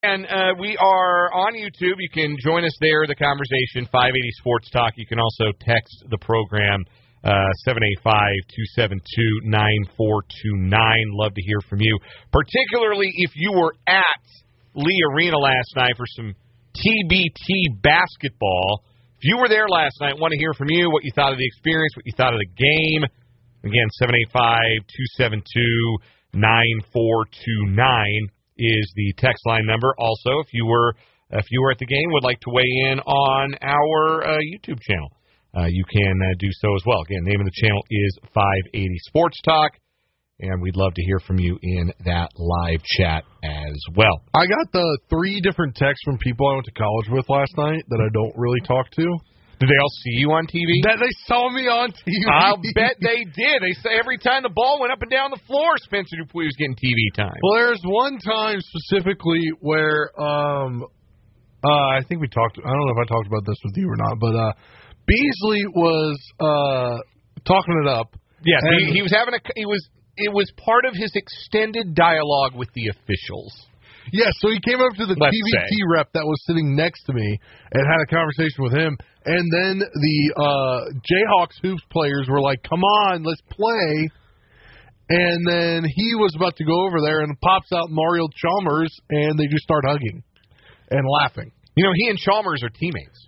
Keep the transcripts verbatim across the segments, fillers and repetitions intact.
And uh, we are on YouTube. You can join us there, the conversation, five eighty Sports Talk. You can also text the program, uh, seven eight five, two seven two, nine four two nine. Love to hear from you, particularly if you were at Lee Arena last night for some T B T basketball. If you were there last night, want to hear from you, what you thought of the experience, what you thought of the game. Again, seven eight five, two seven two, nine four two nine. Is the text line number. Also, if you were if you were at the game, would like to weigh in on our uh, YouTube channel, uh, you can uh, do so as well. Again, name of the channel is five eighty Sports Talk, and we'd love to hear from you in that live chat as well. I got the three different texts from people I went to college with last night that I don't really talk to. Did they all see you on T V? That they saw me on T V. I'll bet they did. They say every time the ball went up and down the floor, Spencer Dupuis was getting T V time. Well, there's one time specifically where um, uh, I think we talked. I don't know if I talked about this with you or not, but uh, Beasley was uh, talking it up. Yes, he, he was having a. He was. It was part of his extended dialogue with the officials. Yeah, so he came up to the Let's T V T say. rep that was sitting next to me and had a conversation with him. And then the uh, Jayhawks hoops players were like, come on, let's play. And then he was about to go over there and pops out Mario Chalmers, and they just start hugging and laughing. You know, he and Chalmers are teammates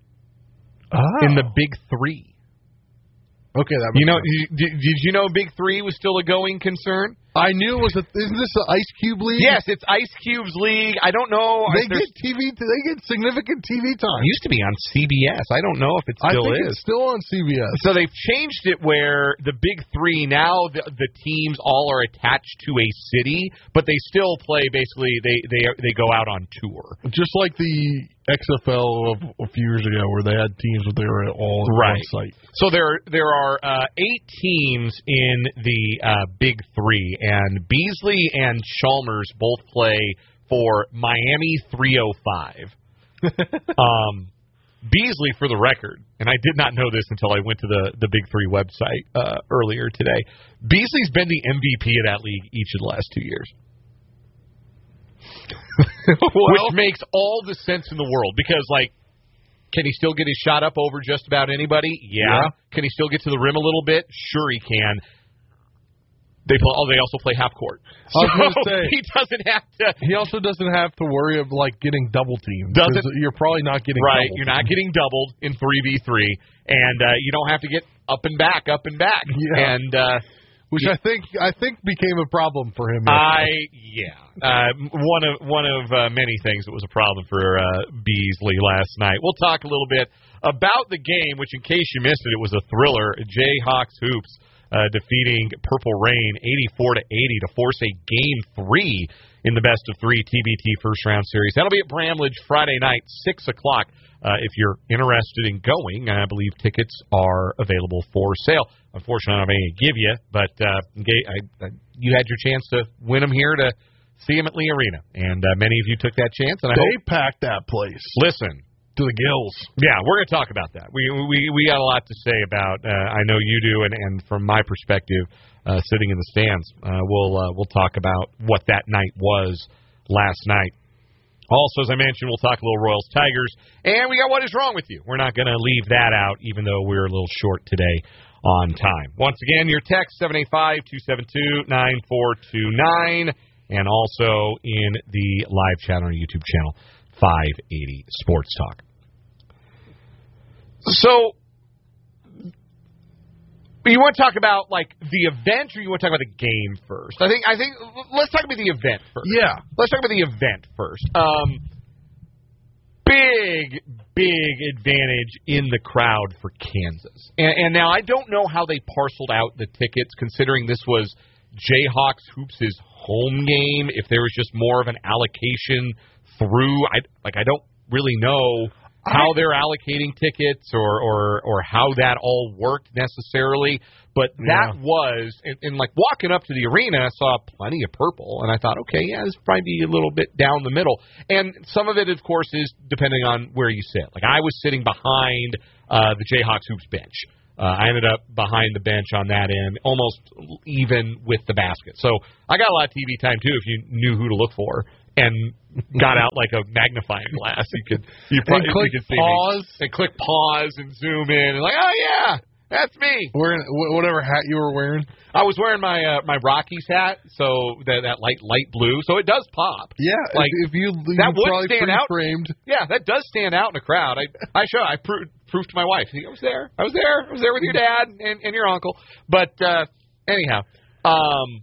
Oh. in the Big Three. Okay, that You know, sense. did, did you know Big Three was still a going concern? I knew it was a. Isn't this an Ice Cube league? Yes, it's Ice Cube's league. I don't know. They if there's- get T V. They get significant T V time. It used to be on C B S. I don't know if it still I think is. it's still on C B S. So they've changed it where the Big Three, now the, the teams all are attached to a city, but they still play, basically, they, they, they go out on tour. Just like the X F L of a few years ago where they had teams that they were all on Right. one site. So there there are uh, eight teams in the uh, Big Three, and Beasley and Chalmers both play for Miami three oh five. um, Beasley, for the record, and I did not know this until I went to the, the Big Three website uh, earlier today, Beasley's been the M V P of that league each of the last two years. Well, Which makes all the sense in the world, because, like, can he still get his shot up over just about anybody? Yeah. Yeah. Can he still get to the rim a little bit? Sure he can. They play, oh, they also play half court. I was So gonna say, he doesn't have to. he also doesn't have to worry of like getting double teamed. Doesn't- 'cause You're probably not getting Right, doubled. you're not getting doubled in three v three, and uh, you don't have to get up and back, up and back. Yeah. And uh, Which I think I think became a problem for him. I yeah, uh, one of one of uh, many things that was a problem for uh, Beasley last night. We'll talk a little bit about the game, which, in case you missed it, it was a thriller. Jayhawks hoops uh, defeating Purple Rain eighty-four to eighty to force a game three in the best of three T B T first round series. That'll be at Bramlage Friday night, six o'clock. Uh, if you're interested in going, I believe tickets are available for sale. Unfortunately, I don't have any to give you, but uh, I, I, you had your chance to win them here to see them at Lee Arena, and uh, many of you took that chance. And I They hope, packed that place listen, to the gills. yeah, we're going to talk about that. We we we got a lot to say about. Uh, I know you do, and, and from my perspective, uh, sitting in the stands, uh, we'll uh, we'll talk about what that night was last night. Also, as I mentioned, we'll talk a little Royals Tigers, and we got What Is Wrong With You. We're not going to leave that out, even though we're a little short today on time. Once again, your text seven eight five, two seven two, nine four two nine, and also in the live chat on our YouTube channel, five eighty Sports Talk. So, you want to talk about like the event, or you want to talk about the game first? I think. I think. Let's talk about the event first. Yeah. Let's talk about the event first. Um, big, big advantage in the crowd for Kansas. And, and now I don't know how they parceled out the tickets, considering this was Jayhawks Hoops' home game. If there was just more of an allocation through, I like I don't really know how they're allocating tickets or, or, or how that all worked necessarily. But that Yeah. was, and, and like walking up to the arena, I saw plenty of purple, and I thought, okay, yeah, this might be a little bit down the middle. And some of it, of course, is depending on where you sit. Like I was sitting behind uh, the Jayhawks Hoops bench. Uh, I ended up behind the bench on that end, almost even with the basket. So I got a lot of T V time, too, if you knew who to look for. and got out like a magnifying glass. You could you probably and click you could see pause me. And click pause and zoom in and like, oh yeah, that's me. Wearing whatever hat you were wearing. I was wearing my uh, my Rockies hat, so that that light light blue, so it does pop. Yeah, like if, if you that would probably stand out. Framed. Yeah, that does stand out in a crowd. I I show I proved proved to my wife. I was there. I was there. I was there with your dad and, and your uncle. But uh, anyhow, um,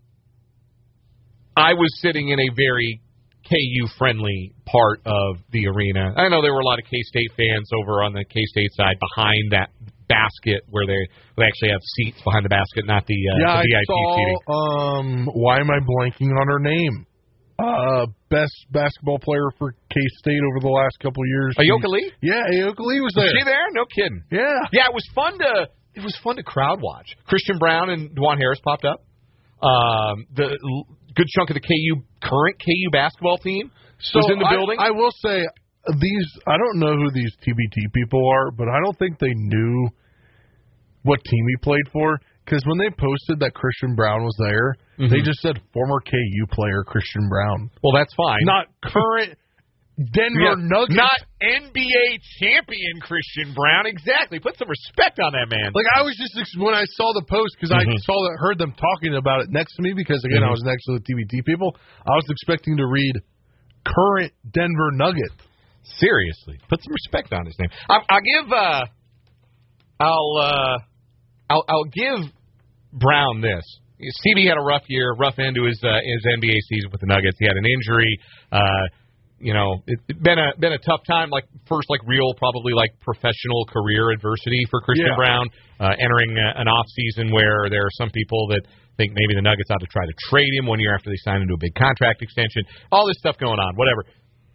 I was sitting in a very K U friendly part of the arena. I know there were a lot of K-State fans over on the K-State side behind that basket where they, they actually have seats behind the basket, not the, uh, yeah, the V I P I saw, seating. Um, why am I blanking on her name? Uh, best basketball player for K-State over the last couple of years. Ayoka Lee? Yeah, Ayoka Lee was there. Was she there? No kidding. Yeah. Yeah, it was fun to it was fun to crowd watch. Christian Brown and Dwan Harris popped up. Um, the l- good chunk of the K U current K U basketball team so was in the I, building. I will say these. I don't know who these T B T people are, but I don't think they knew what team he played for. Because when they posted that Christian Brown was there, mm-hmm. they just said former K U player Christian Brown. Well, that's fine. Not current Denver yeah, Nuggets. Not N B A champion Christian Brown. Exactly. Put some respect on that man. Like, I was just, when I saw the post, because mm-hmm. I saw that, heard them talking about it next to me, because, again, mm-hmm. I was next to the T B T people, I was expecting to read current Denver Nugget. Seriously. Put some respect on his name. I, I'll give, uh, I'll, uh, I'll, I'll give Brown this. C B had a rough year, rough end to his uh, his N B A season with the Nuggets. He had an injury. Uh, you know, it's it been a been a tough time. Like first, like real, probably like professional career adversity for Christian yeah. Brown. Uh, entering a, an off season where there are some people that think maybe the Nuggets ought to try to trade him one year after they sign into a big contract extension. All this stuff going on. Whatever.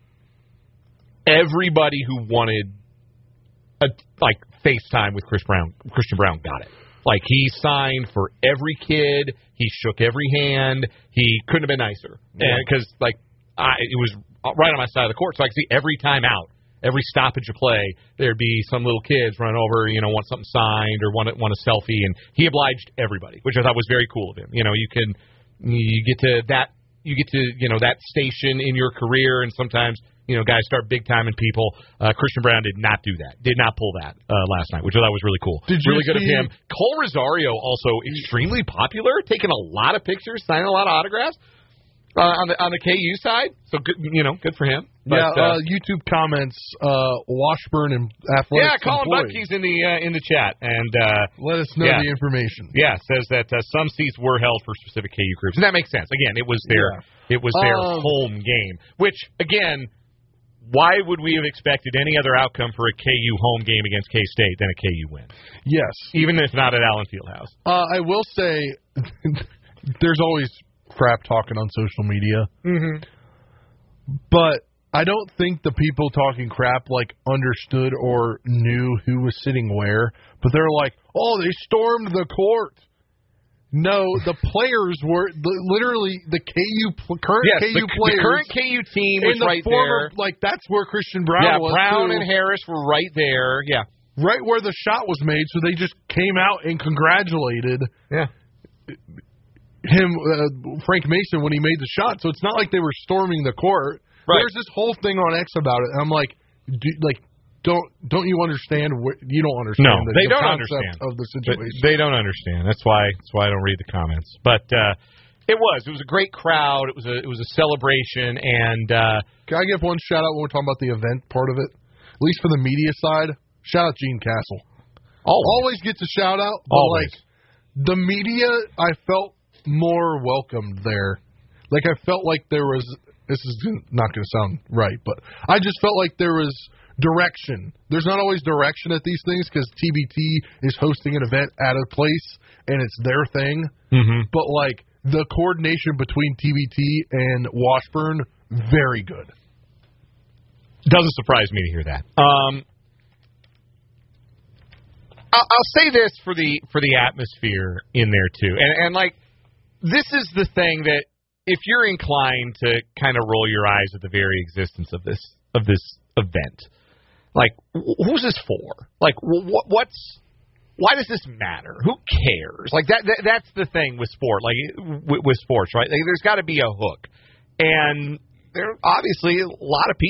Everybody who wanted a like FaceTime with Chris Brown, Christian Brown got it. Like, he signed for every kid. He shook every hand. He couldn't have been nicer. Because, yeah. like, I, it was right on my side of the court. So I could see every time out, every stoppage of play, there'd be some little kids run over, you know, want something signed or want, want a selfie. And he obliged everybody, which I thought was very cool of him. You know, you can, you get to that, you get to, you know, that station in your career, and sometimes, you know, guys start big-timing people. Uh, Christian Brown did not do that. Did not pull that uh, last night, which I thought was really cool. Did you really good see... of him. Cole Rosario, also extremely popular, taking a lot of pictures, signing a lot of autographs uh, on the on the K U side. So, good, you know, good for him. But, yeah, uh, uh, YouTube comments, uh, Washburn and Athletics. Yeah, Colin Bucky's in the uh, in the chat. and uh, Let us know yeah. the information. Yeah, says that uh, some seats were held for specific K U groups. And that makes sense. Again, it was their, yeah. it was their um, home game, which, again... Why would we have expected any other outcome for a K U home game against K-State than a K U win? Yes. Even if not at Allen Fieldhouse. Uh, I will say there's always crap talking on social media. Mm-hmm. But I don't think the people talking crap, like, understood or knew who was sitting where. But they're like, oh, they stormed the court. No, the players were the, literally the K U current yes, K U the, players. The current K U team was the right former, there. Like, that's where Christian Brown yeah, was. Brown too. and Harris were right there. Yeah, right where the shot was made. So they just came out and congratulated. Yeah. Him, uh, Frank Mason, when he made the shot. So it's not like they were storming the court. Right. There's this whole thing on X about it. And I'm like, do, like. Don't don't you understand? What, you don't understand. No, the, they the don't concept understand of the situation. They don't understand. That's why. That's why I don't read the comments. But uh, it was. It was a great crowd. It was a. It was a celebration. And uh, can I give one shout out when we're talking about the event part of it? At least for the media side. Shout out Gene Castle. Always, always gets a shout out. But always. Like the media, I felt more welcomed there. Like I felt like there was. This is not going to sound right, but I just felt like there was direction. There's not always direction at these things because T B T is hosting an event at a place and it's their thing. Mm-hmm. But like the coordination between T B T and Washburn, very good. Doesn't surprise me to hear that. Um, I'll, I'll say this for the for the atmosphere in there too, and and like this is the thing that if you're inclined to kind of roll your eyes at the very existence of this of this event. Like, who's this for? Like, what, what's, why does this matter? Who cares? Like, that, that that's the thing with sport, like, with, with sports, right? Like, there's got to be a hook. And there are obviously a lot of people